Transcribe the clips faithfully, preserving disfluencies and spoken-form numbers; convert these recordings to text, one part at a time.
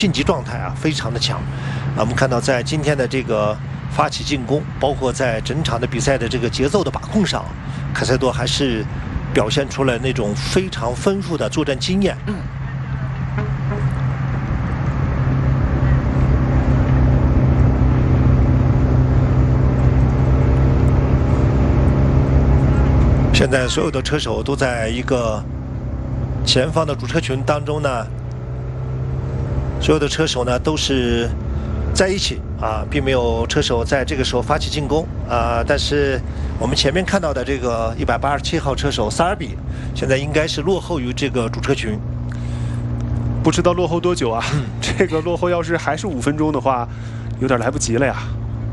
晋级状态啊非常的强。啊，我们看到在今天的这个发起进攻，包括在整场的比赛的这个节奏的把控上，凯塞多还是表现出了那种非常丰富的作战经验。 嗯。 现在所有的车手都在一个前方的主车群当中呢，所有的车手呢都是在一起啊，并没有车手在这个时候发起进攻啊。但是我们前面看到的这个一百八十七号车手萨尔比，现在应该是落后于这个主车群， 不知道落后多久啊？嗯、这个落后要是还是五分钟的话，有点来不及了呀。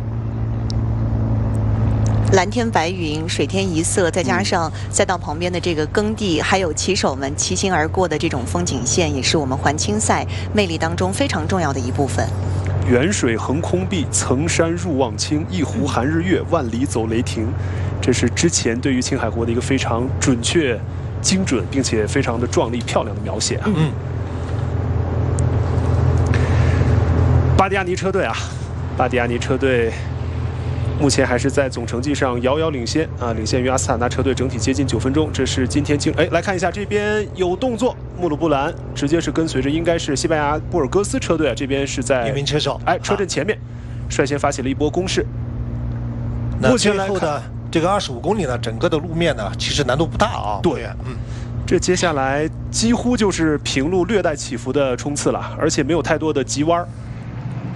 蓝天白云，水天一色，再加上赛道旁边的这个耕地，还有骑手们骑行而过的这种风景线，也是我们环青赛魅力当中非常重要的一部分。 远水横空碧，层山入望清，一湖含日月，万里走雷霆。这是之前对于青海湖的一个非常准确、精准，并且非常的壮丽漂亮的描写啊。嗯。巴迪亚尼车队啊，巴迪亚尼车队。 目前还是在总成绩上遥遥领先啊，领先于阿斯塔纳车队整体接近九分钟。这是今天经哎，来看一下这边有动作，穆鲁布兰直接是跟随着应该是西班牙布尔戈斯车队啊，这边是在一名车手哎车阵前面，率先发起了一波攻势。 目前来看的这个二十五公里呢，整个的路面呢其实难度不大啊。 对，嗯，这接下来几乎就是平路略带起伏的冲刺了，而且没有太多的急弯。